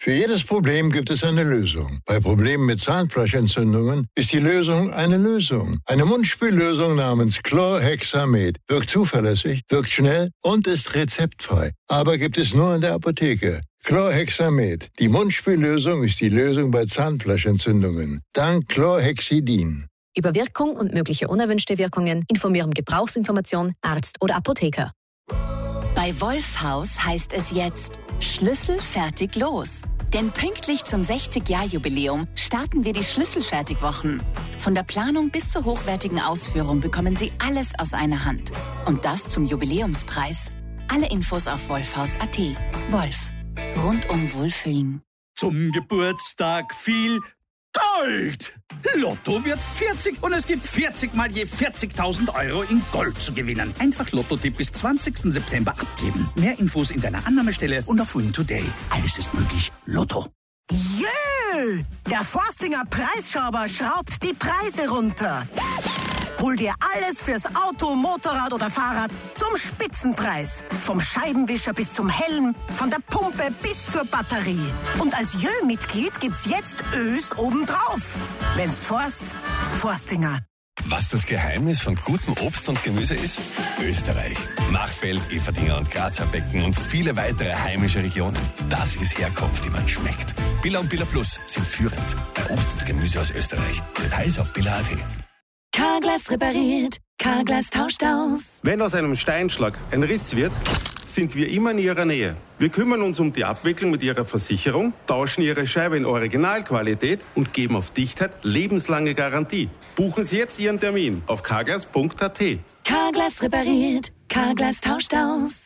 Für jedes Problem gibt es eine Lösung. Bei Problemen mit Zahnfleischentzündungen ist die Lösung eine Lösung. Eine Mundspüllösung namens Chlorhexamed wirkt zuverlässig, wirkt schnell und ist rezeptfrei. Aber gibt es nur in der Apotheke. Chlorhexamed. Die Mundspüllösung ist die Lösung bei Zahnfleischentzündungen. Dank Chlorhexidin. Über Wirkung und mögliche unerwünschte Wirkungen informieren Gebrauchsinformation, Arzt oder Apotheker. Bei Wolfhaus heißt es jetzt Schlüssel fertig los. Denn pünktlich zum 60-Jahr-Jubiläum starten wir die Schlüsselfertigwochen. Von der Planung bis zur hochwertigen Ausführung bekommen Sie alles aus einer Hand. Und das zum Jubiläumspreis. Alle Infos auf wolfhaus.at. Wolf. Rundum Wohlfühlen. Zum Geburtstag viel Gold! Lotto wird 40 und es gibt 40 mal je 40.000 Euro in Gold zu gewinnen. Einfach Lotto-Tipp bis 20. September abgeben. Mehr Infos in deiner Annahmestelle und auf Win Today. Alles ist möglich. Lotto. Jö! Der Forstinger Preisschrauber schraubt die Preise runter. Hol dir alles fürs Auto, Motorrad oder Fahrrad zum Spitzenpreis. Vom Scheibenwischer bis zum Helm, von der Pumpe bis zur Batterie. Und als Jö-Mitglied gibt's jetzt Ös obendrauf. Wenn's Forstinger. Was das Geheimnis von gutem Obst und Gemüse ist? Österreich. Machfeld, Eferdingen und Grazer Becken und viele weitere heimische Regionen. Das ist Herkunft, die man schmeckt. Billa und Billa Plus sind führend bei Obst und Gemüse aus Österreich. Details auf billa.at. Carglass repariert, Carglass tauscht aus. Wenn aus einem Steinschlag ein Riss wird, sind wir immer in Ihrer Nähe. Wir kümmern uns um die Abwicklung mit Ihrer Versicherung, tauschen Ihre Scheibe in Originalqualität und geben auf Dichtheit lebenslange Garantie. Buchen Sie jetzt Ihren Termin auf carglass.at. Carglass repariert, Carglass tauscht aus.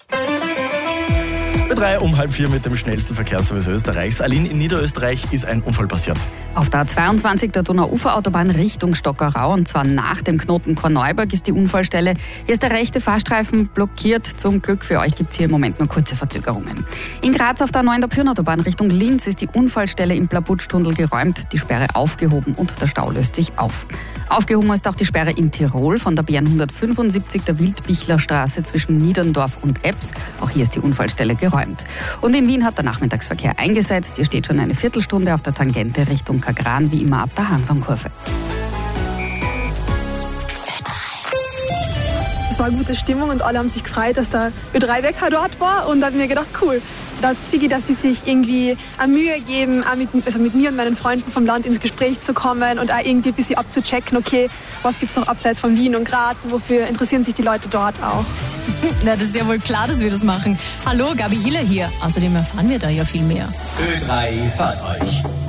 Ö3 um 3:30 mit dem schnellsten Verkehrsservice Österreichs. Aline, in Niederösterreich ist ein Unfall passiert. Auf der A22 der Donauuferautobahn Richtung Stockerau, und zwar nach dem Knoten Korneuburg ist die Unfallstelle. Hier ist der rechte Fahrstreifen blockiert. Zum Glück für euch gibt es hier im Moment nur kurze Verzögerungen. In Graz auf der 9. Pyrnautobahn Richtung Linz ist die Unfallstelle im Plabutschtunnel geräumt, die Sperre aufgehoben und der Stau löst sich auf. Aufgehoben ist auch die Sperre in Tirol von der BN 175 der Wildbichlerstraße zwischen Niederndorf und Ebbs. Auch hier ist die Unfallstelle geräumt. Und in Wien hat der Nachmittagsverkehr eingesetzt. Hier steht schon eine Viertelstunde auf der Tangente Richtung Kagran, wie immer ab der Hansonkurve. Es war eine gute Stimmung und alle haben sich gefreut, dass der Ö3-Wecker dort war, und habe mir gedacht, cool, dass sie sich irgendwie eine Mühe geben, auch mit mir und meinen Freunden vom Land ins Gespräch zu kommen und auch irgendwie ein bisschen abzuchecken, okay, was gibt es noch abseits von Wien und Graz, wofür interessieren sich die Leute dort auch. Na, das ist ja wohl klar, dass wir das machen. Hallo, Gabi Hiller hier. Außerdem erfahren wir da ja viel mehr. Ö3 hört euch.